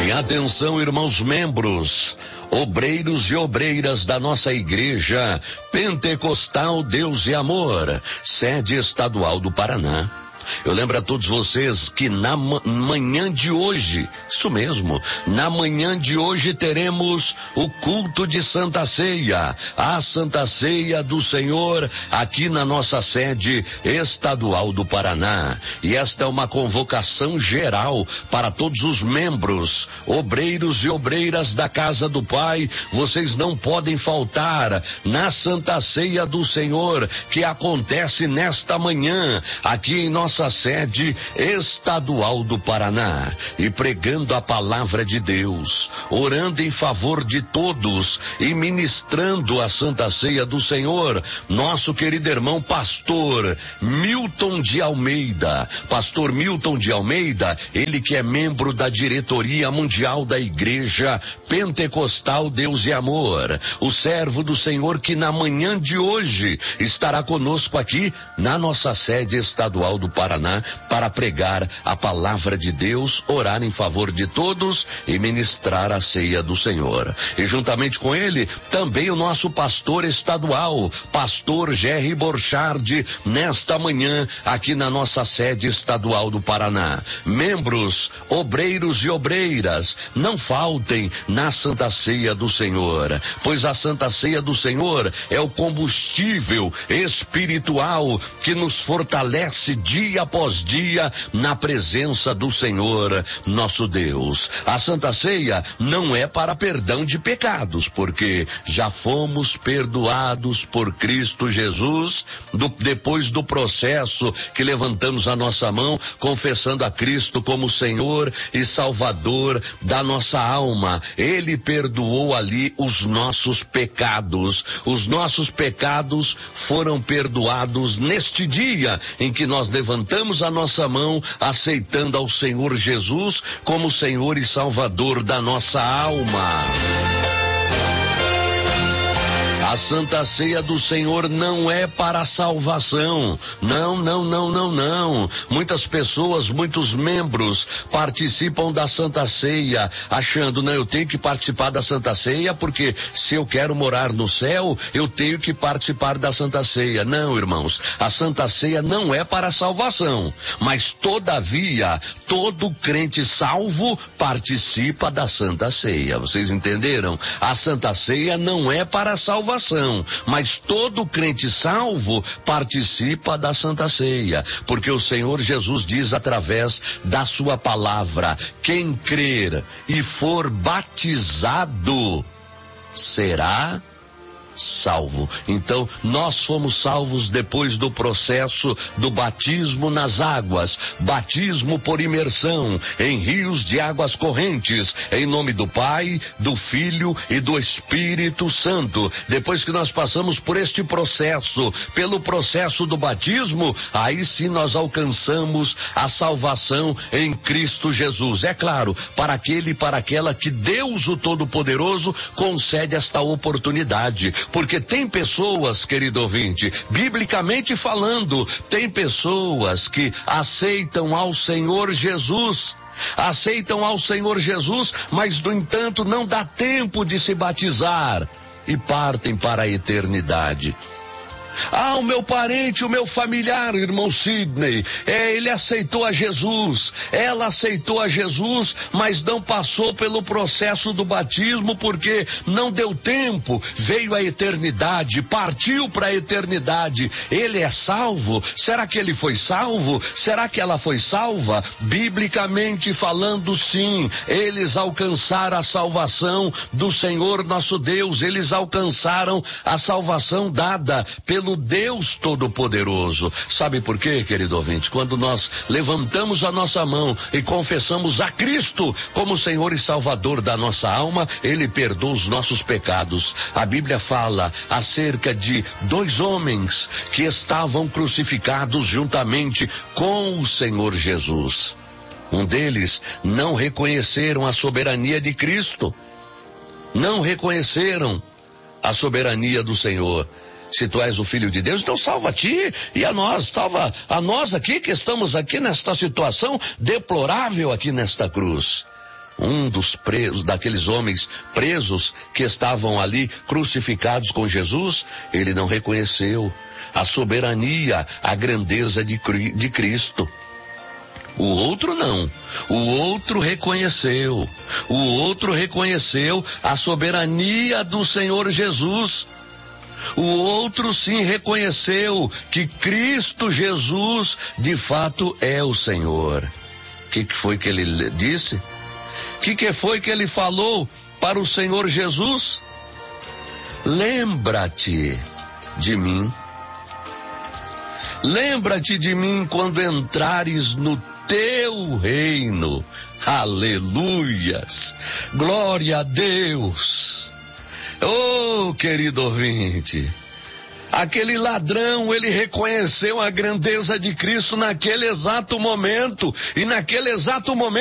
E atenção, irmãos membros, obreiros e obreiras da nossa igreja Pentecostal Deus e Amor, sede estadual do Paraná. Eu lembro a todos vocês que na manhã de hoje, isso mesmo, na manhã de hoje teremos o culto de Santa Ceia, a Santa Ceia do Senhor aqui na nossa sede estadual do Paraná. E esta é uma convocação geral para todos os membros, obreiros e obreiras da casa do Pai. Vocês não podem faltar na Santa Ceia do Senhor, que acontece nesta manhã aqui em nossa sede estadual do Paraná, e pregando a palavra de Deus, orando em favor de todos e ministrando a Santa Ceia do Senhor, nosso querido irmão pastor Milton de Almeida. Pastor Milton de Almeida, ele que é membro da diretoria mundial da Igreja Pentecostal Deus e Amor, o servo do Senhor que na manhã de hoje estará conosco aqui na nossa sede estadual do Paraná para pregar a palavra de Deus, orar em favor de todos e ministrar a ceia do Senhor. E juntamente com ele, também o nosso pastor estadual, pastor Jerry Borchardt, nesta manhã aqui na nossa sede estadual do Paraná. Membros, obreiros e obreiras, não faltem na Santa Ceia do Senhor, pois a Santa Ceia do Senhor é o combustível espiritual que nos fortalece dia após dia na presença do Senhor nosso Deus. A Santa Ceia não é para perdão de pecados, porque já fomos perdoados por Cristo Jesus, depois do processo que levantamos a nossa mão, confessando a Cristo como Senhor e Salvador da nossa alma. Ele perdoou ali os nossos pecados. Os nossos pecados foram perdoados neste dia em que nós levantamos a nossa mão, aceitando ao Senhor Jesus como Senhor e Salvador da nossa alma. A Santa Ceia do Senhor não é para salvação. Não. Muitas pessoas, muitos membros participam da Santa Ceia, achando, eu tenho que participar da Santa Ceia porque se eu quero morar no céu, eu tenho que participar da Santa Ceia. Não, irmãos, a Santa Ceia não é para salvação, mas todavia, todo crente salvo participa da Santa Ceia. Vocês entenderam? A Santa Ceia não é para salvação, mas todo crente salvo participa da Santa Ceia, porque o Senhor Jesus diz através da sua palavra: quem crer e for batizado será salvo. Então, nós fomos salvos depois do processo do batismo nas águas, batismo por imersão em rios de águas correntes, em nome do Pai, do Filho e do Espírito Santo. Depois que nós passamos por este processo, pelo processo do batismo, aí sim nós alcançamos a salvação em Cristo Jesus. É claro, para aquele e para aquela que Deus o Todo-Poderoso concede esta oportunidade. Porque tem pessoas, querido ouvinte, biblicamente falando, tem pessoas que aceitam ao Senhor Jesus, mas no entanto não dá tempo de se batizar e partem para a eternidade. O meu parente, o meu familiar, irmão Sidney, ele aceitou a Jesus, ela aceitou a Jesus, mas não passou pelo processo do batismo porque não deu tempo, veio a eternidade, partiu para a eternidade. Ele é salvo? Será que ele foi salvo? Será que ela foi salva? Biblicamente falando, sim, eles alcançaram a salvação do Senhor nosso Deus, eles alcançaram a salvação dada pelo Deus Todo-Poderoso. Sabe por quê, querido ouvinte? Quando nós levantamos a nossa mão e confessamos a Cristo como Senhor e Salvador da nossa alma, Ele perdoa os nossos pecados. A Bíblia fala acerca de 2 homens que estavam crucificados juntamente com o Senhor Jesus. Um deles não reconheceram a soberania de Cristo, não reconheceram a soberania do Senhor. Se tu és o Filho de Deus, então salva a ti e a nós, salva a nós aqui que estamos aqui nesta situação deplorável aqui nesta cruz. um dos presos, daqueles homens presos que estavam ali crucificados com Jesus, ele não reconheceu a soberania, a grandeza de Cristo. O outro não. O outro reconheceu. O outro reconheceu a soberania do Senhor Jesus. O outro sim reconheceu que Cristo Jesus de fato é o Senhor. O que foi que ele disse? O que foi que ele falou para o Senhor Jesus? Lembra-te de mim. Lembra-te de mim quando entrares no teu reino. Aleluias. Glória a Deus. Oh, querido ouvinte, aquele ladrão, ele reconheceu a grandeza de Cristo naquele exato momento, e naquele exato momento